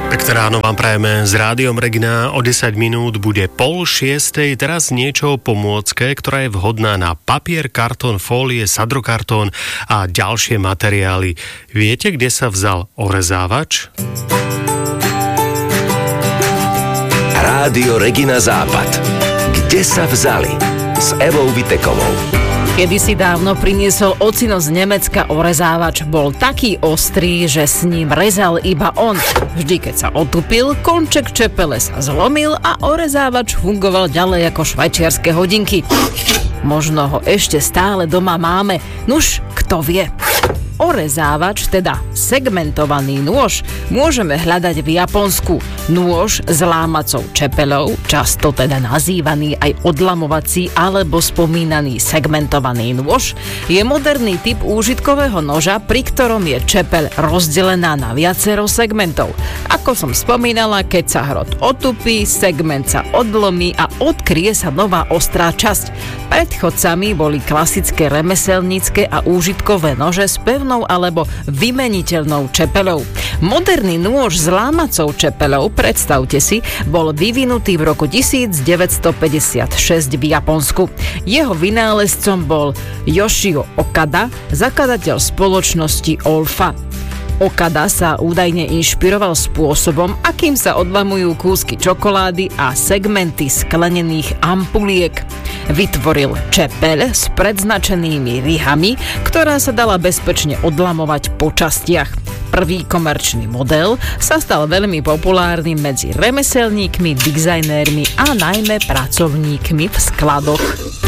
Pekné ráno vám prajeme s Rádiom Regina. O 10 minút bude 5:30. Teraz niečo o pomôcke, ktorá je vhodná na papier, kartón, fólie, sadrokartón a ďalšie materiály. Viete, kde sa vzal orezávač? Rádio Regina Západ. Kde sa vzali? S Evou Vitekovou. Kedysi dávno priniesol ocino z Nemecka orezávač. Bol taký ostrý, že s ním rezal iba on. Vždy, keď sa otupil, konček čepele sa zlomil a orezávač fungoval ďalej ako švajčiarske hodinky. Možno ho ešte stále doma máme. Nuž, kto vie? Orezávač, teda segmentovaný nôž, môžeme hľadať v Japonsku. Nôž s lámacou čepelou, často teda nazývaný aj odlamovací alebo spomínaný segmentovaný nôž, je moderný typ úžitkového noža, pri ktorom je čepeľ rozdelená na viacero segmentov. Ako som spomínala, keď sa hrot otupí, segment sa odlomí a odkryje sa nová ostrá časť. Predchodcami boli klasické remeselnícke a úžitkové nože s pevnou alebo vymeniteľnou čepeľou. Moderný nôž s lámacou čepeľou, predstavte si, bol vyvinutý v roku 1956 v Japonsku. Jeho vynálezcom bol Yoshio Okada, zakladateľ spoločnosti Olfa. Okada sa údajne inšpiroval spôsobom, akým sa odlamujú kúsky čokolády a segmenty sklenených ampuliek. Vytvoril čepeľ s predznačenými rihami, ktorá sa dala bezpečne odlamovať po častiach. Prvý komerčný model sa stal veľmi populárnym medzi remeselníkmi, dizajnérmi a najmä pracovníkmi v skladoch.